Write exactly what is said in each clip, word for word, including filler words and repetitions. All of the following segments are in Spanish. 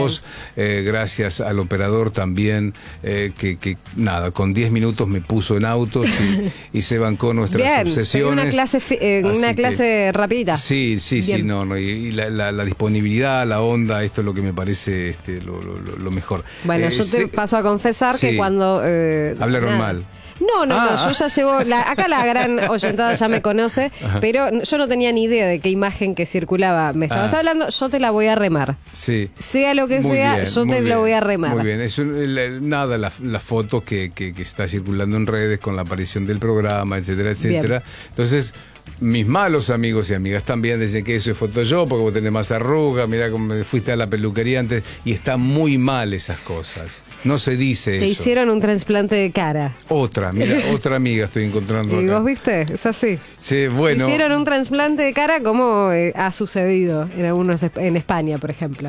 vos, eh, gracias al operador también, eh, que, que nada, con diez minutos me puso en autos y, y se bancó nuestras Bien, obsesiones. Una clase, eh, una clase que, rapidita. Sí, sí, Bien. sí, no, no, y, y la, la, la disponibilidad, la onda, esto es lo que me parece este, lo, lo, lo mejor. Bueno, eh, yo te se, paso a confesar sí, que cuando... Eh, hablaron nada. mal. No, no, ah, no, yo ya llevo, la, acá la gran oyentada ya me conoce, Ajá. pero yo no tenía ni idea de qué imagen que circulaba me estabas ah. hablando, yo te la voy a remar. Sí. Sea lo que muy sea, bien, yo te bien, la voy a remar. Muy bien, es un, la, nada, la, la foto que, que, que está circulando en redes con la aparición del programa, etcétera, etcétera. Bien. Entonces... mis malos amigos y amigas también dicen que eso es Photoshop porque vos tenés más arrugas, mirá cómo fuiste a la peluquería antes, y está muy mal esas cosas. No se dice Te eso. Te hicieron un trasplante de cara. Otra, mira, otra amiga estoy encontrando ¿Y acá. vos viste? Es así. Sí, bueno. Te hicieron un trasplante de cara como eh, ha sucedido en algunos en España, por ejemplo.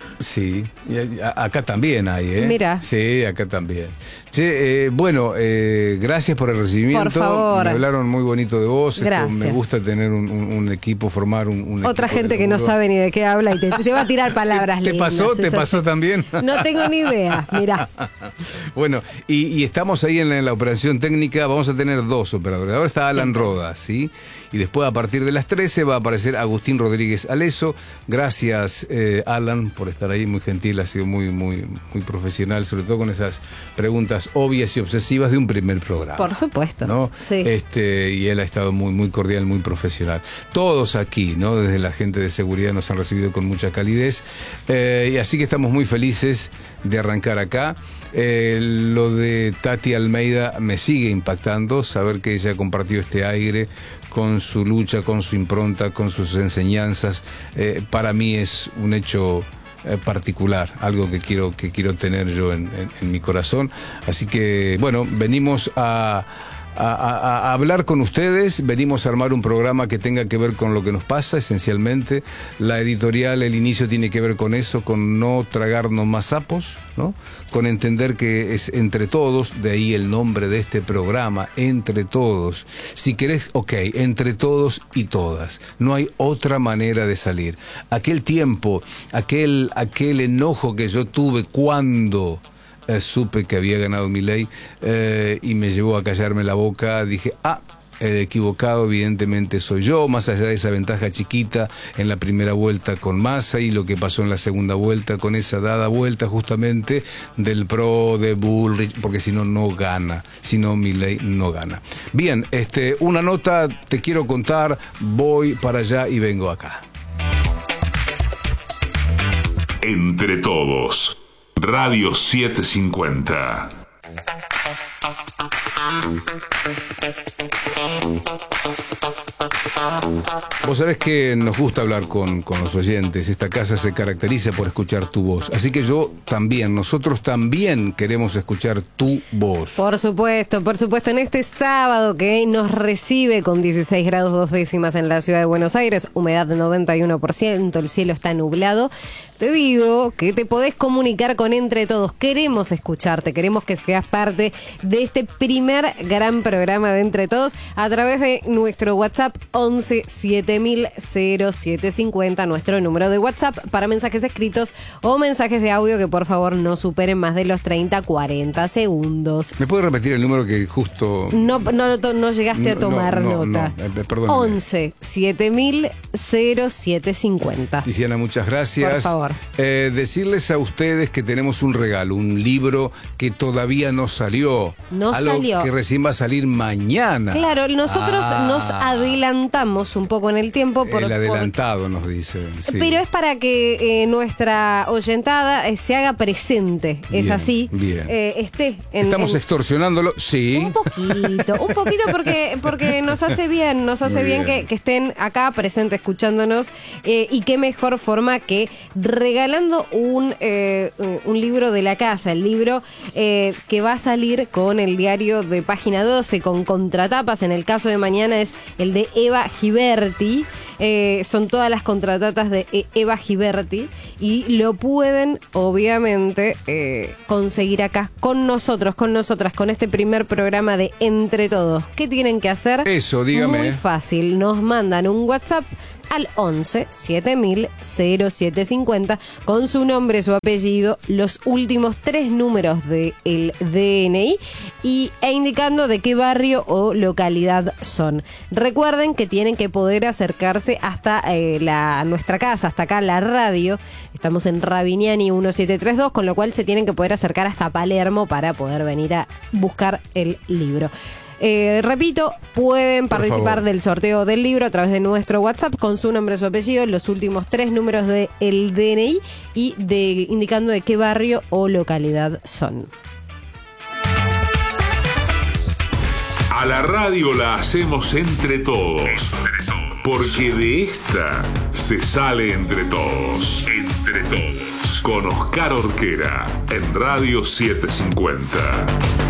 Sí, y a, acá también hay, ¿eh? Mira. Sí, acá también. Che, eh, bueno, eh, gracias por el recibimiento. Por favor. Me hablaron muy bonito de vos. Gracias. Esto, me gusta tener un, un, un equipo, formar un, un Otra equipo gente que no sabe ni de qué habla y te, te va a tirar palabras ¿Te lindas. pasó? ¿Te pasó así. También? No tengo ni idea, mirá. Bueno, y, y estamos ahí en la, en la operación técnica, vamos a tener dos operadores. Ahora está Alan sí. Rodas, ¿sí? Y después a partir de las trece va a aparecer Agustín Rodríguez Aleso. Gracias, eh, Alan, por estar ahí, muy gentil, ha sido muy, muy, muy profesional, sobre todo con esas preguntas obvias y obsesivas de un primer programa. Por supuesto. ¿No? Sí. Este, y él ha estado muy, muy cordial, muy profesional. Todos aquí, ¿no? Desde la gente de seguridad nos han recibido con mucha calidez. Eh, y así que estamos muy felices de arrancar acá. Eh, lo de Tati Almeida me sigue impactando, saber que ella compartió este aire con su lucha, con su impronta, con sus enseñanzas. Eh, para mí es un hecho eh, particular, algo que quiero, que quiero tener yo en, en, en mi corazón. Así que, bueno, venimos a... A, a, a hablar con ustedes, venimos a armar un programa que tenga que ver con lo que nos pasa, esencialmente. La editorial, el inicio tiene que ver con eso, con no tragarnos más sapos, ¿no? Con entender que es entre todos, de ahí el nombre de este programa, Entre Todos. Si querés, ok, entre todos y todas. No hay otra manera de salir. Aquel tiempo, aquel, aquel enojo que yo tuve cuando... Eh, supe que había ganado Milei eh, y me llevó a callarme la boca. Dije, ah, el equivocado evidentemente soy yo, más allá de esa ventaja chiquita en la primera vuelta con Massa y lo que pasó en la segunda vuelta con esa dada vuelta justamente del pro de Bullrich, porque si no, no gana, si no Milei no gana. Bien, este, una nota te quiero contar, voy para allá y vengo acá. Entre Todos. Radio setecientos cincuenta. Vos sabés que nos gusta hablar con, con los oyentes. Esta casa se caracteriza por escuchar tu voz. Así que yo también, nosotros también queremos escuchar tu voz. Por supuesto, por supuesto. En este sábado que nos recibe con dieciséis grados dos décimas en la ciudad de Buenos Aires, humedad de noventa y uno por ciento, el cielo está nublado. Te digo que te podés comunicar con Entre Todos. Queremos escucharte, queremos que seas parte de este primer gran programa de Entre Todos a través de nuestro WhatsApp once siete mil cero siete cincuenta, nuestro número de WhatsApp para mensajes escritos o mensajes de audio que por favor no superen más de los treinta cuarenta segundos. ¿Me puedes repetir el número que justo... No, no, no, no llegaste no, a tomar no, no, nota. No, eh, perdón. once siete mil cero siete cincuenta. Tiziana, muchas gracias. Por favor. Eh, decirles a ustedes que tenemos un regalo, un libro que todavía no salió. No algo salió. Que recién va a salir mañana. Claro, nosotros ah, nos adelantamos un poco en el tiempo. Por, el adelantado por... nos dice. Sí. Pero es para que eh, nuestra oyentada eh, se haga presente. Es bien, así. Bien. Eh, esté en, ¿Estamos en... extorsionándolo? Sí. Un poquito, un poquito porque, porque nos hace bien, nos hace bien, bien que, que estén acá presentes escuchándonos. Eh, y qué mejor forma que regalando un, eh, un libro de la casa, el libro eh, que va a salir con el diario de Página doce, con contratapas. En el caso de mañana es el de Eva Giberti. Eh, son todas las contratatas de Eva Giberti y lo pueden obviamente eh, conseguir acá con nosotros, con nosotras, con este primer programa de Entre Todos. ¿Qué tienen que hacer? Eso, dígame. Muy fácil, nos mandan un WhatsApp al once siete mil cero siete cincuenta con su nombre, su apellido, los últimos tres números del D N I y, e indicando de qué barrio o localidad son. Recuerden que tienen que poder acercarse hasta eh, la, nuestra casa, hasta acá la radio. Estamos en Rabiniani mil setecientos treinta y dos, con lo cual se tienen que poder acercar hasta Palermo para poder venir a buscar el libro. Eh, repito, pueden Por participar favor. del sorteo del libro a través de nuestro WhatsApp con su nombre, su apellido, los últimos tres números del D N I y de, indicando de qué barrio o localidad son. A la radio la hacemos entre todos. Entre todos. Porque de esta se sale entre todos. Entre todos. Con Oscar Orquera en Radio setecientos cincuenta.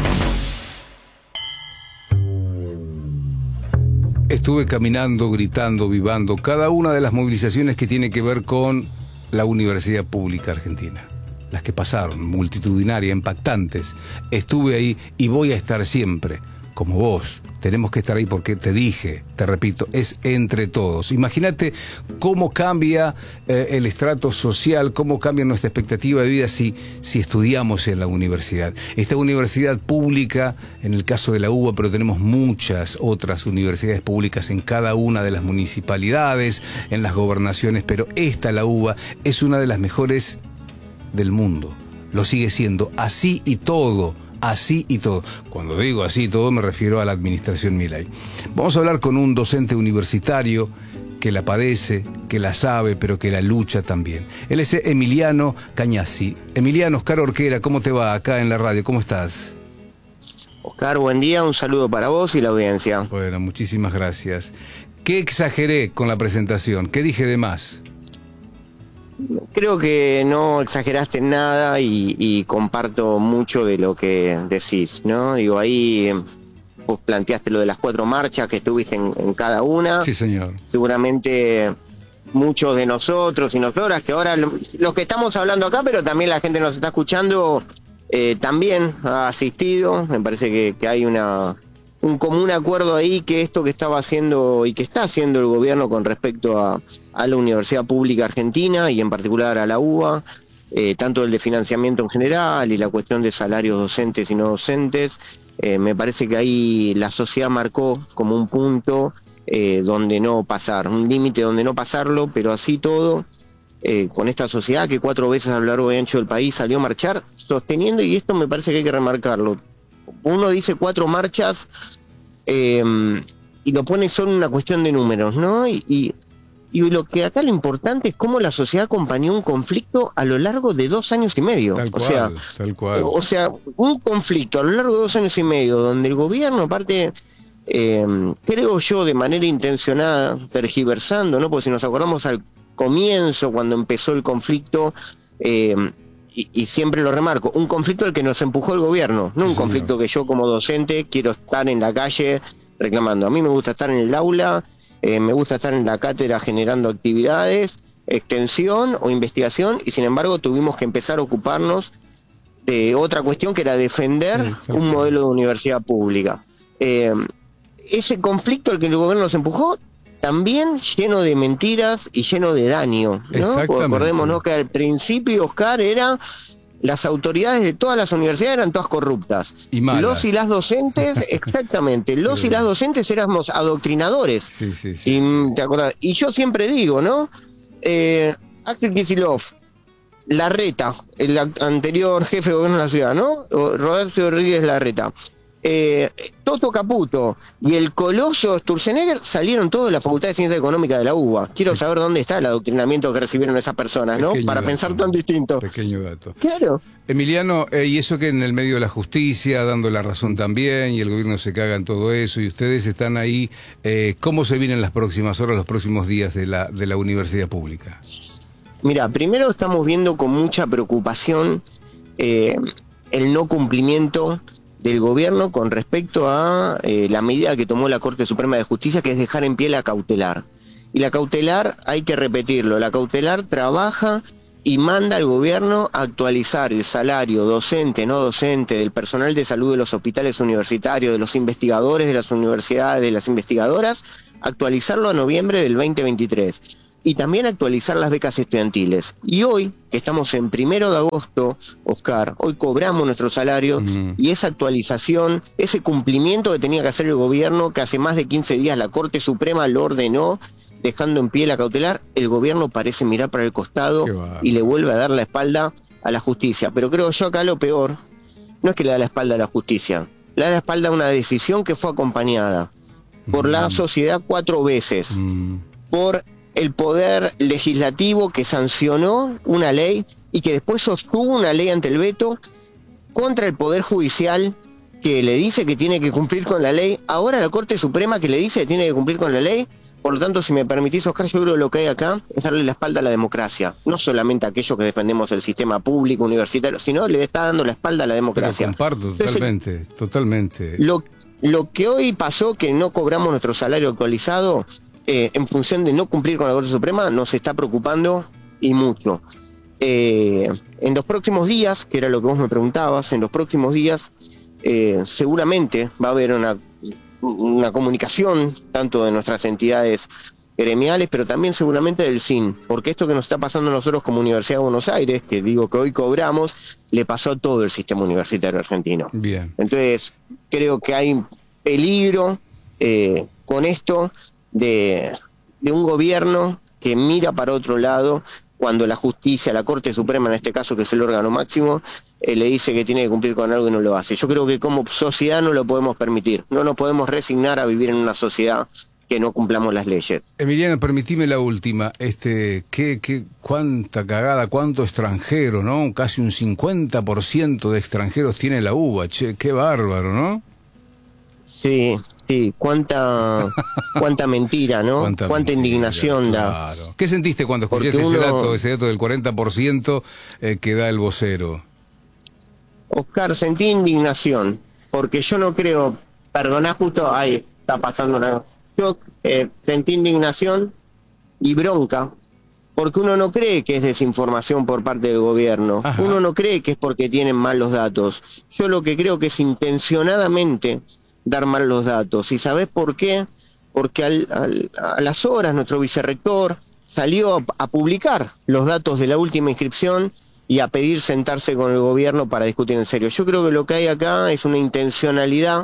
Estuve caminando, gritando, vivando cada una de las movilizaciones que tiene que ver con la Universidad Pública Argentina. Las que pasaron, multitudinarias, impactantes. Estuve ahí y voy a estar siempre, como vos. Tenemos que estar ahí porque te dije, te repito, es entre todos. Imagínate cómo cambia eh, el estrato social, cómo cambia nuestra expectativa de vida si, si estudiamos en la universidad. Esta universidad pública, en el caso de la U B A, pero tenemos muchas otras universidades públicas en cada una de las municipalidades, en las gobernaciones, pero esta, la U B A, es una de las mejores del mundo. Lo sigue siendo, así y todo. Así y todo. Cuando digo así y todo me refiero a la administración Milei. Vamos a hablar con un docente universitario que la padece, que la sabe, pero que la lucha también. Él es Emiliano Cañasi. Emiliano, Oscar Orquera, ¿cómo te va acá en la radio? ¿Cómo estás? Oscar, buen día, un saludo para vos y la audiencia. Bueno, muchísimas gracias. ¿Qué exageré con la presentación? ¿Qué dije de más? Creo que no exageraste nada y, y comparto mucho de lo que decís, ¿no? Digo, ahí vos planteaste lo de las cuatro marchas que estuviste en, en cada una. Sí, señor. Seguramente muchos de nosotros y nosotras, que ahora lo, los que estamos hablando acá, pero también la gente nos está escuchando, eh, también ha asistido. Me parece que, que hay una... un común acuerdo ahí que esto que estaba haciendo y que está haciendo el gobierno con respecto a, a la Universidad Pública Argentina y en particular a la U B A, eh, tanto el de financiamiento en general y la cuestión de salarios docentes y no docentes, eh, me parece que ahí la sociedad marcó como un punto eh, donde no pasar, un límite donde no pasarlo, pero así todo, eh, con esta sociedad que cuatro veces a lo largo y ancho del país salió a marchar, sosteniendo, y esto me parece que hay que remarcarlo, uno dice cuatro marchas eh, y lo pone solo una cuestión de números, ¿no? Y, y, y lo que acá lo importante es cómo la sociedad acompañó un conflicto a lo largo de dos años y medio. Tal o cual, sea, tal cual. O sea, un conflicto a lo largo de dos años y medio donde el gobierno, aparte, eh, creo yo, de manera intencionada, tergiversando, ¿no? Porque si nos acordamos al comienzo, cuando empezó el conflicto, eh, Y, y siempre lo remarco, un conflicto al que nos empujó el gobierno, no un Sí, conflicto señor. que yo como docente quiero estar en la calle reclamando. A mí me gusta estar en el aula, eh, me gusta estar en la cátedra generando actividades, extensión o investigación, y sin embargo tuvimos que empezar a ocuparnos de otra cuestión que era defender Sí, un modelo de universidad pública. Eh, ese conflicto al que el gobierno nos empujó, también lleno de mentiras y lleno de daño, ¿no? Exactamente. Porque acordémonos que al principio, Oscar, era las autoridades de todas las universidades eran todas corruptas. Y malas. Los y las docentes, exactamente, los Sí. y las docentes éramos adoctrinadores. Sí, sí, sí. Y, sí. ¿te acordás? Y yo siempre digo, ¿no? Eh, Axel Kicillof, Larreta, el anterior jefe de gobierno de la ciudad, ¿no? O Roberto Rodríguez Larreta. Eh, Toto Caputo y el coloso Sturzenegger salieron todos de la Facultad de Ciencias Económicas de la U B A. Quiero saber dónde está el adoctrinamiento que recibieron esas personas, ¿no? Pequeño Para dato. pensar tan distinto. Pequeño dato. Claro. Emiliano, eh, y eso que en el medio de la justicia, dando la razón también, y el gobierno se caga en todo eso, y ustedes están ahí, eh, ¿cómo se vienen las próximas horas, los próximos días de la, de la universidad pública? Mira, primero estamos viendo con mucha preocupación eh, el no cumplimiento del gobierno con respecto a eh, la medida que tomó la Corte Suprema de Justicia, que es dejar en pie la cautelar. Y la cautelar, hay que repetirlo, la cautelar trabaja y manda al gobierno a actualizar el salario docente, no docente, del personal de salud de los hospitales universitarios, de los investigadores de las universidades, de las investigadoras, actualizarlo a noviembre del veinte veintitrés y también actualizar las becas estudiantiles. Y hoy, que estamos en primero de agosto, Oscar, hoy cobramos nuestro salario uh-huh. y esa actualización, ese cumplimiento que tenía que hacer el gobierno, que hace más de quince días la Corte Suprema lo ordenó, dejando en pie la cautelar, el gobierno parece mirar para el costado y le vuelve a dar la espalda a la justicia. Pero creo yo acá lo peor, no es que le da la espalda a la justicia, le da la espalda a una decisión que fue acompañada por uh-huh. la sociedad cuatro veces, uh-huh. por el poder legislativo que sancionó una ley y que después sostuvo una ley ante el veto contra el poder judicial que le dice que tiene que cumplir con la ley, ahora la Corte Suprema que le dice que tiene que cumplir con la ley. Por lo tanto, si me permitís, Oscar, yo creo que lo que hay acá es darle la espalda a la democracia, no solamente a aquellos que defendemos el sistema público, universitario, sino le está dando la espalda a la democracia. Pero comparto totalmente, Entonces, totalmente. Lo, lo que hoy pasó, que no cobramos nuestro salario actualizado, Eh, en función de no cumplir con la Corte Suprema, nos está preocupando y mucho. Eh, en los próximos días, que era lo que vos me preguntabas, en los próximos días eh, seguramente va a haber una, una comunicación tanto de nuestras entidades gremiales, pero también seguramente del S I N, porque esto que nos está pasando a nosotros como Universidad de Buenos Aires, que digo que hoy cobramos, le pasó a todo el sistema universitario argentino. Bien. Entonces, creo que hay peligro eh, con esto, De, de un gobierno que mira para otro lado cuando la justicia, la Corte Suprema en este caso, que es el órgano máximo, eh, le dice que tiene que cumplir con algo y no lo hace. Yo creo que como sociedad no lo podemos permitir, no nos podemos resignar a vivir en una sociedad que no cumplamos las leyes. Emiliano, permitime la última, este, qué, qué, cuánta cagada, cuánto extranjero, ¿no? Casi un cincuenta por ciento de extranjeros tiene la UBA, che, qué bárbaro, ¿no? Sí, sí, cuánta cuánta mentira, ¿no? Cuánta, cuánta mentira, indignación da. Claro. ¿Qué sentiste cuando escuchaste uno, ese dato, ese dato del cuarenta por ciento eh, que da el vocero? Oscar, sentí indignación, porque yo no creo, perdoná, justo ahí está pasando una... Yo eh, sentí indignación y bronca, porque uno no cree que es desinformación por parte del gobierno. Ajá. Uno no cree que es porque tienen mal los datos. Yo lo que creo que es intencionadamente dar mal los datos. ¿Y sabés por qué? Porque al, al, a las horas nuestro vicerrector salió a, a publicar los datos de la última inscripción y a pedir sentarse con el gobierno para discutir en serio. Yo creo que lo que hay acá es una intencionalidad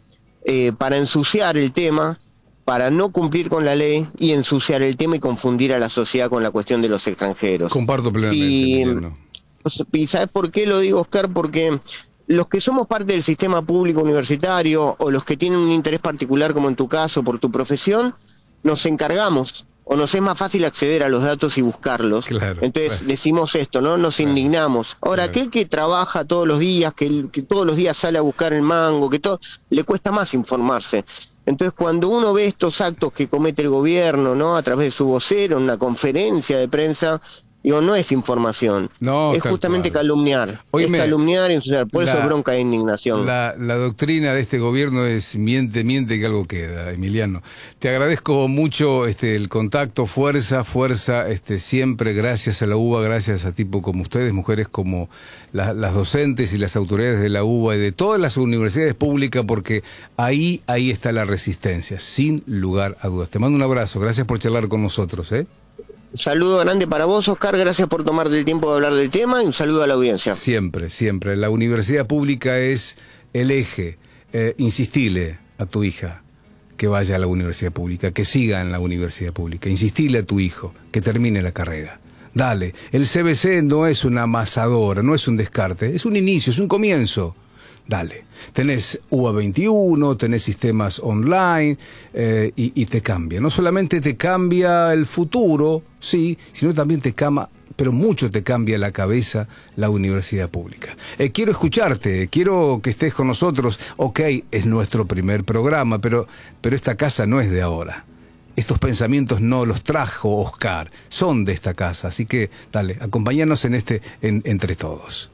eh, para ensuciar el tema, para no cumplir con la ley y ensuciar el tema y confundir a la sociedad con la cuestión de los extranjeros. Comparto plenamente. Y, ¿y sabés por qué lo digo, Oscar? Porque los que somos parte del sistema público universitario o los que tienen un interés particular, como en tu caso, por tu profesión, nos encargamos o nos es más fácil acceder a los datos y buscarlos. Claro, Entonces claro. decimos esto, ¿no? Nos claro, indignamos. Ahora, claro. aquel que trabaja todos los días, que, que todos los días sale a buscar el mango, que todo, le cuesta más informarse. Entonces, cuando uno ve estos actos que comete el gobierno, ¿no? A través de su vocero, en una conferencia de prensa, digo, no es información, no, es justamente claro. calumniar, Oíme, es calumniar y ensuciar, por la, eso bronca e indignación. La, la doctrina de este gobierno es miente, miente que algo queda, Emiliano. Te agradezco mucho este el contacto, fuerza, fuerza, este siempre, gracias a la UBA, gracias a tipos como ustedes, mujeres como la, las docentes y las autoridades de la UBA y de todas las universidades públicas, porque ahí, ahí está la resistencia, sin lugar a dudas. Te mando un abrazo, gracias por charlar con nosotros, ¿eh? Un saludo grande para vos, Oscar, gracias por tomarte el tiempo de hablar del tema y un saludo a la audiencia. Siempre, siempre. La universidad pública es el eje. Eh, insistile a tu hija que vaya a la universidad pública, que siga en la universidad pública. Insistile a tu hijo que termine la carrera. Dale, el C B C no es una amasadora, no es un descarte, es un inicio, es un comienzo. Dale, tenés U A veintiuno, tenés sistemas online eh, y, y te cambia. No solamente te cambia el futuro, sí, sino también te cambia, pero mucho te cambia la cabeza la universidad pública. Eh, quiero escucharte, quiero que estés con nosotros. Ok, es nuestro primer programa, pero, pero esta casa no es de ahora. Estos pensamientos no los trajo Oscar, son de esta casa. Así que dale, acompáñanos en este en, Entre Todos.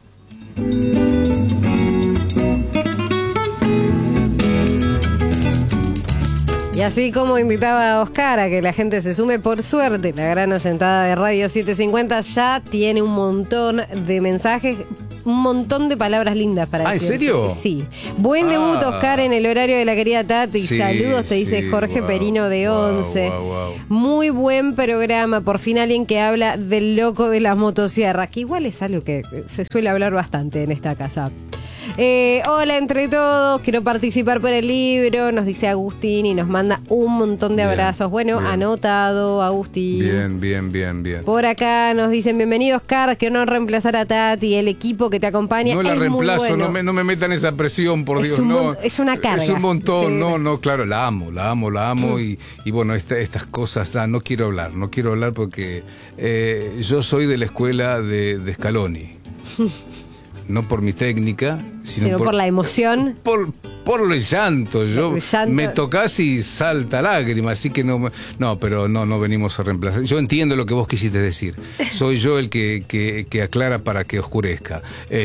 Y así como invitaba a Oscar a que la gente se sume, por suerte, la gran oyentada de Radio setecientos cincuenta ya tiene un montón de mensajes. un montón de palabras lindas para ah, decir. ¿en serio? Sí. Buen ah. debut, Oscar, en el horario de la querida Tati. Sí, Saludos, te dice sí, Jorge wow, Perino de wow, once. wow, wow. Muy buen programa. Por fin alguien que habla del loco de las motosierras, que igual es algo que se suele hablar bastante en esta casa. Eh, hola entre todos, quiero participar por el libro, nos dice Agustín y nos manda un montón de Bien, abrazos. Bueno, bien. Anotado, Agustín. Bien, bien, bien, bien. Por acá nos dicen bienvenidos, Car, que honor reemplazar a Tati, el equipo que te acompaña. No la es muy reemplazo, bueno. no, me, no me metan esa presión, por Es Dios, un no. mon- es una carga. Es un montón, Sí. no, no, claro, la amo, la amo, la amo y, y bueno, esta, estas cosas, ah, no quiero hablar, no quiero hablar porque eh, yo soy de la escuela de, de Scaloni. No por mi técnica, sino, Sino por, por la emoción. Por, por el llanto. Yo El llanto. me tocas y salta lágrima, así que no, me- no, pero no, no venimos a reemplazar. Yo entiendo lo que vos quisiste decir. Soy yo el que, que, que aclara para que oscurezca.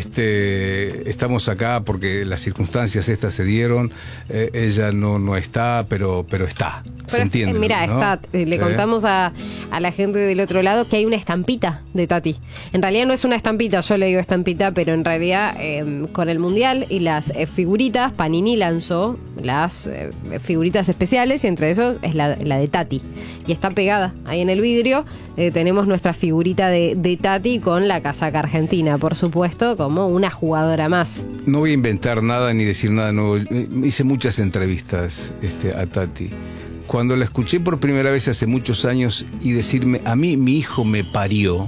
Este, estamos acá porque las circunstancias estas se dieron. Eh, ella no, no está, pero, pero está. Se Pero, entiende. eh, mira, ¿no? está, eh, le ¿Eh? contamos a, a la gente del otro lado que hay una estampita de Tati. En realidad no es una estampita, yo le digo estampita, pero en realidad eh, con el Mundial y las eh, figuritas, Panini lanzó las eh, figuritas especiales y entre esos es la, la de Tati. Y está pegada ahí en el vidrio. Eh, tenemos nuestra figurita de, de Tati con la casaca argentina, por supuesto, como una jugadora más. No voy a inventar nada ni decir nada nuevo. Eh, Hice muchas entrevistas este, a Tati. Cuando la escuché por primera vez hace muchos años y decirme, a mí mi hijo me parió,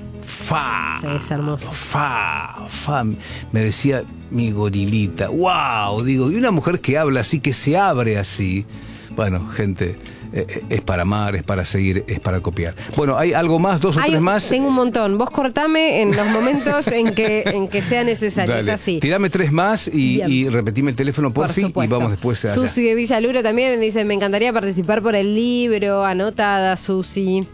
fa, Sí, es hermoso. fa, fa, me decía mi gorilita, wow, digo, y una mujer que habla así, que se abre así, bueno, gente, eh, es para amar, es para seguir, es para copiar. Bueno, ¿hay algo más, dos o Hay- tres más? Tengo un montón. Vos cortame en los momentos en que, en que sea necesario. Dale, Es así. tirame tres más y, Bien. y repetime el teléfono por, Por fin y supuesto. vamos después allá. Susi de Villaluro también dice, me encantaría participar por el libro. Anotada, Susi.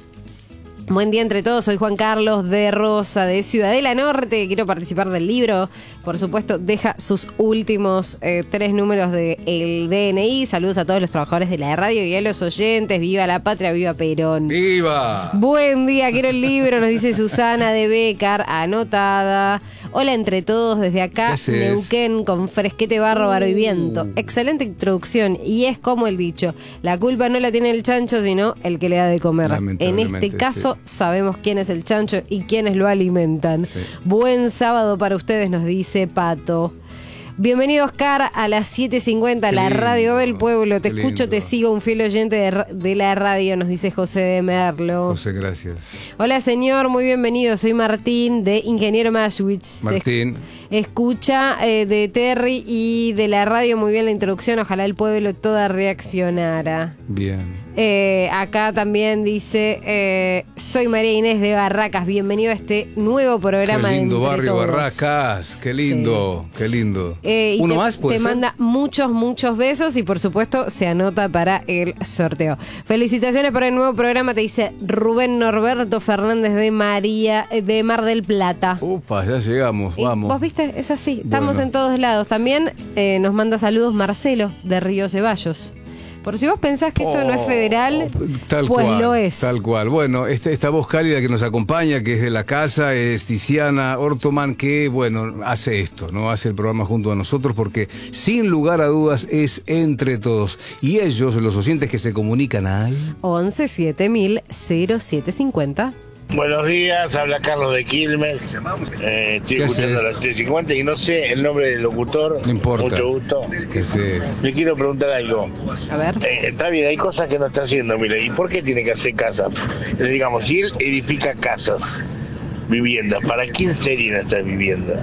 Buen día entre todos, soy Juan Carlos de Rosa, de Ciudadela Norte, quiero participar del libro. Por supuesto, deja sus últimos eh, tres números del D N I. Saludos a todos los trabajadores de la radio y a los oyentes. Viva la patria, viva Perón. ¡Viva! Buen día, quiero el libro, nos dice Susana de Becar, anotada. Hola entre todos, desde ¿Qué acá, haces? Neuquén, con fresquete, barro, barro y viento. Excelente introducción, y es como el dicho, la culpa no la tiene el chancho, sino el que le da de comer. En Lamentablemente, este caso, sí. sabemos quién es el chancho y quiénes lo alimentan. Sí. Buen sábado para ustedes, nos dice Pato. Bienvenido, Oscar, a las siete cincuenta, Qué la lindo, radio del pueblo. Te qué escucho, lindo. te sigo, un fiel oyente de, ra- de la radio, nos dice José de Merlo. José, gracias. Hola, señor, muy bienvenido. Soy Martín, de Ingeniero Maschwitz. Martín. Te- Escucha eh, de Terry y de la radio, muy bien la introducción. Ojalá el pueblo toda reaccionara. Bien. Eh, acá también dice, eh, soy María Inés de Barracas. Bienvenido a este nuevo programa Qué de lindo Entre barrio Todos. Barracas, qué lindo, qué lindo. Eh, y ¿Uno te, más puede te ser? manda muchos, muchos besos y por supuesto se anota para el sorteo. Felicitaciones por el nuevo programa, te dice Rubén Norberto Fernández de María eh, de Mar del Plata. Upa, ya llegamos, Y vamos. vos viste, es así, estamos Bueno. en todos lados. También eh, nos manda saludos Marcelo de Río Ceballos. Por si vos pensás que esto no es federal, Oh, tal pues cual, lo es. Tal cual. Bueno, esta, esta voz cálida que nos acompaña, que es de la casa, es Tiziana Ortoman, que, bueno, hace esto, ¿no? Hace el programa junto a nosotros porque, sin lugar a dudas, es entre todos. Y ellos, los oyentes que se comunican al... once siete mil cero siete cincuenta. Buenos días, habla Carlos de Quilmes. Eh, estoy ¿Qué escuchando haces? a las siete cincuenta y no sé el nombre del locutor. No importa. Mucho gusto. Que se... Le quiero preguntar algo. A ver. Eh, está bien, hay cosas que no está haciendo, mire. ¿Y por qué tiene que hacer casas? Eh, digamos, si él edifica casas, viviendas, ¿para quién serían estas viviendas?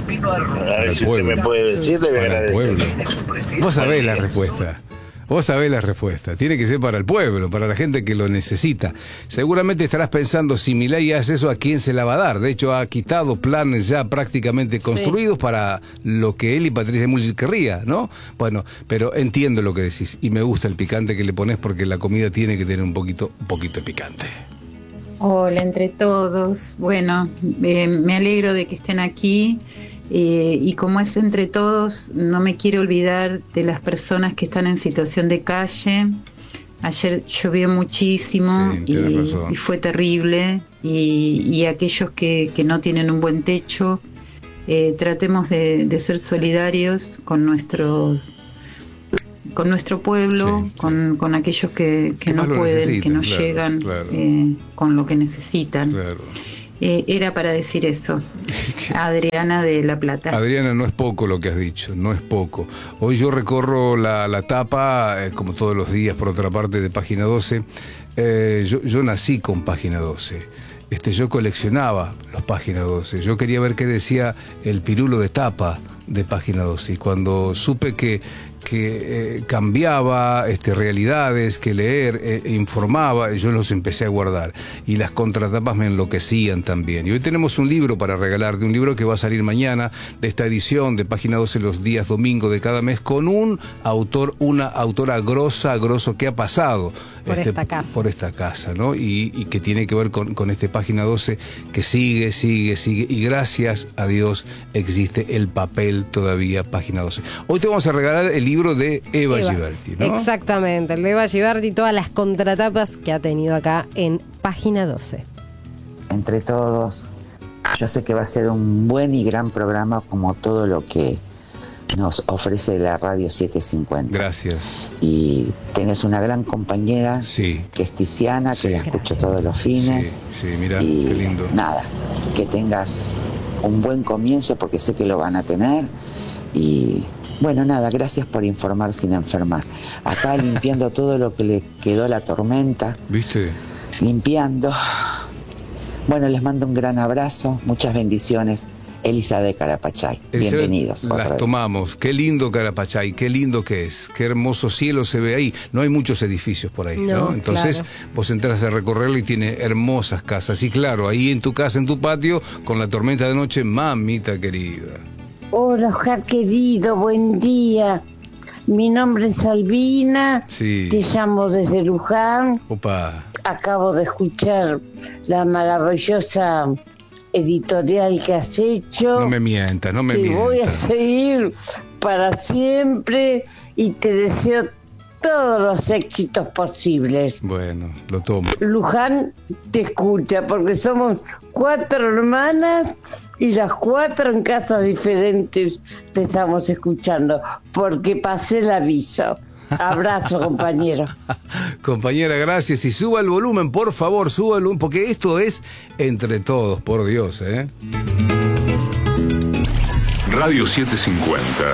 A ver el si usted pueblo. me puede decir, le voy a Para el agradecer. pueblo. Vos sabés la respuesta. Vos sabés la respuesta. Tiene que ser para el pueblo, para la gente que lo necesita. Seguramente estarás pensando, si Milei hace eso, ¿a quién se la va a dar? De hecho, ha quitado planes ya prácticamente construidos para lo que él y Patricia Bullrich querría, ¿no? Bueno, pero entiendo lo que decís y me gusta el picante que le pones porque la comida tiene que tener un poquito, un poquito de picante. Hola entre todos. Bueno, eh, me alegro de que estén aquí eh, y como es entre todos, no me quiero olvidar de las personas que están en situación de calle. Ayer llovió muchísimo Sí, y, tenés razón. y fue terrible y, y aquellos que, que no tienen un buen techo eh, tratemos de, de ser solidarios con nuestros con nuestro pueblo, sí, con, sí. con aquellos que, que no pueden, que no claro, llegan claro. Eh, con lo que necesitan. Claro. Eh, era para decir eso. Adriana de La Plata. Adriana, no es poco lo que has dicho, no es poco. Hoy yo recorro la, la tapa, eh, como todos los días, por otra parte, de Página doce. Eh, yo, yo nací con Página doce. Este, yo coleccionaba los Página doce. Yo quería ver qué decía el pirulo de tapa de Página doce. Y cuando supe que que eh, cambiaba este, realidades, que leer eh, informaba, yo los empecé a guardar y las contratapas me enloquecían también. Y hoy tenemos un libro para regalar, de un libro que va a salir mañana, de esta edición de Página doce los días domingo de cada mes, con un autor, una autora grosa, grosso que ha pasado por, este, esta, casa. por esta casa, ¿no? Y, y que tiene que ver con, con este Página doce que sigue, sigue, sigue, y gracias a Dios existe el papel todavía, Página doce. Hoy te vamos a regalar el libro de Eva, Eva Giberti, ¿no? Exactamente, el de Eva Giberti y todas las contratapas que ha tenido acá en Página doce. Entre todos, yo sé que va a ser un buen y gran programa como todo lo que nos ofrece la Radio setecientos cincuenta. Gracias. Y tenés una gran compañera, sí, que es Tiziana, sí, que la escucho todos los fines. Sí, sí, mira, y qué lindo. Nada, que tengas un buen comienzo porque sé que lo van a tener. Y bueno, nada, gracias por informar sin enfermar. Acá limpiando todo lo que le quedó a la tormenta. ¿Viste? Limpiando. Bueno, les mando un gran abrazo, muchas bendiciones. Elizabeth Carapachay, Elizabeth, bienvenidos. Las tomamos, qué lindo Carapachay, qué lindo que es, qué hermoso cielo se ve ahí. No hay muchos edificios por ahí, ¿no? ¿no? Entonces claro. Vos entras a recorrerlo y tiene hermosas casas. Y claro, ahí en tu casa, en tu patio, con la tormenta de noche, mamita querida. Hola, Oscar querido, buen día. Mi nombre es Albina, sí. Te llamo desde Luján. Opa. Acabo de escuchar la maravillosa editorial que has hecho. No me mientas, no me te mientas. Te voy a seguir para siempre y te deseo todos los éxitos posibles. Bueno, lo tomo. Luján te escucha porque somos cuatro hermanas y las cuatro en casas diferentes te estamos escuchando porque pasé el aviso. Abrazo, compañero. Compañera, gracias. Y suba el volumen, por favor, suba el volumen, porque esto es entre todos, por Dios, ¿eh? Radio setecientos cincuenta.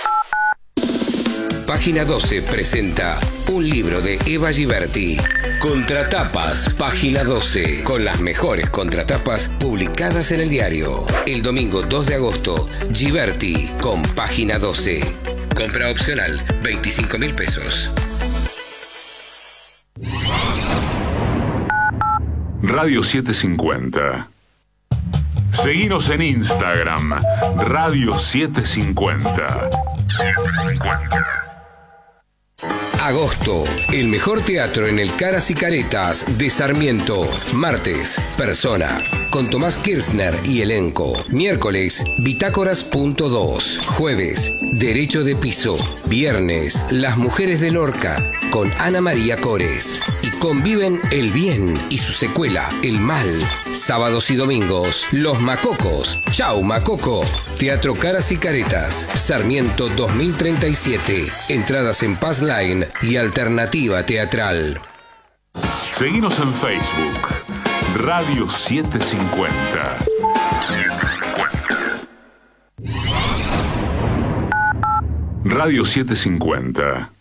Página doce presenta un libro de Eva Giberti. Contratapas, Página doce, con las mejores contratapas publicadas en el diario. El domingo dos de agosto, Giberti con Página doce. Compra opcional, veinticinco mil pesos. Radio setecientos cincuenta. Seguinos en Instagram, Radio setecientos cincuenta. setecientos cincuenta. Agosto, el mejor teatro en el Caras y Caretas de Sarmiento. Martes, Persona, con Tomás Kirchner y elenco. Miércoles, Bitácoras punto dos. Jueves, Derecho de Piso. Viernes, Las Mujeres de Lorca, con Ana María Cores. Y conviven el bien y su secuela, el mal. Sábados y domingos, Los Macocos. Chau, Macoco. Teatro Caras y Caretas, Sarmiento dos mil treinta y siete. Entradas en Paz Line y Alternativa Teatral. Seguinos en Facebook, Radio setecientos cincuenta. setecientos cincuenta. Radio setecientos cincuenta.